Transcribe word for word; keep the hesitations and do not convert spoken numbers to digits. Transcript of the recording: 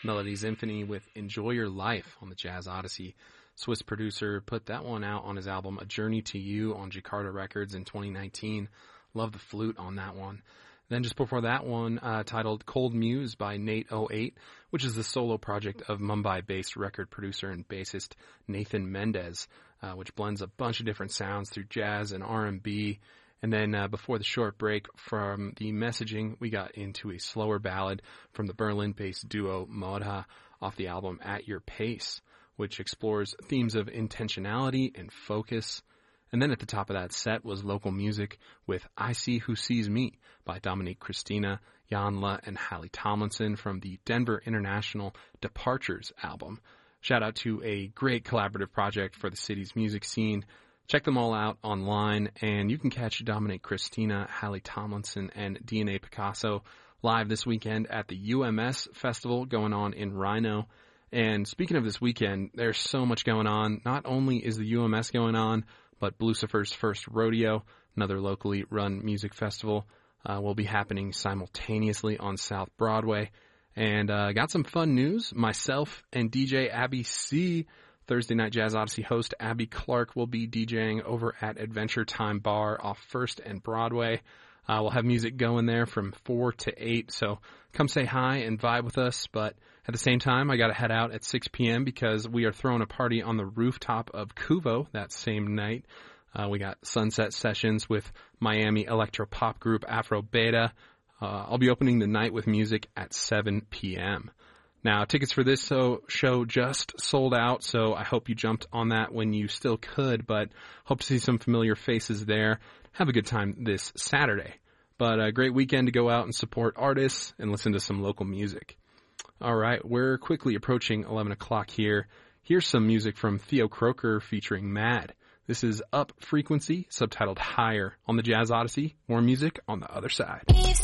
Melodies Infinity with Enjoy Your Life on the Jazz Odyssey. Swiss producer put that one out on his album A Journey to You on Jakarta Records in twenty nineteen. Love the flute on that one. Then just before that one, uh, titled Cold Muse by Nate oh eight, which is the solo project of Mumbai-based record producer and bassist Nathan Mendez, uh, which blends a bunch of different sounds through jazz and R and B. And then uh, before the short break from the messaging, we got into a slower ballad from the Berlin-based duo Modha off the album At Your Pace, which explores themes of intentionality and focus. And then at the top of that set was local music with I See Who Sees Me by Dominique Christina, Jan Le, and Hallie Tomlinson from the Denver International Departures album. Shout out to a great collaborative project for the city's music scene. Check them all out online, and you can catch Dominique Christina, Hallie Tomlinson, and D N A Picasso live this weekend at the U M S Festival going on in Rhino. And speaking of this weekend, there's so much going on. Not only is the U M S going on, but Blucifer's First Rodeo, another locally run music festival, uh, will be happening simultaneously on South Broadway. And uh, got some fun news. Myself and D J Abby C., Thursday Night Jazz Odyssey host Abby Clark, will be DJing over at Adventure Time Bar off First and Broadway. Uh, we'll have music going there from four to eight, so come say hi and vibe with us. But at the same time, I got to head out at six p.m. because we are throwing a party on the rooftop of Kuvo that same night. Uh, we got sunset sessions with Miami electro-pop group Afro Beta. Uh, I'll be opening the night with music at seven p.m. Now, tickets for this so, show just sold out, so I hope you jumped on that when you still could, but hope to see some familiar faces there. Have a good time this Saturday. But a great weekend to go out and support artists and listen to some local music. All right, we're quickly approaching eleven o'clock here. Here's some music from Theo Croker featuring Mad. This is Up Frequency, subtitled Higher on the Jazz Odyssey. More music on the other side.